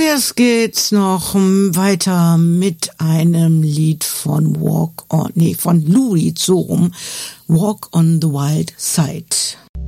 jetzt geht's noch weiter mit einem Lied von von Lou Reed, so rum, Walk on the Wild Side.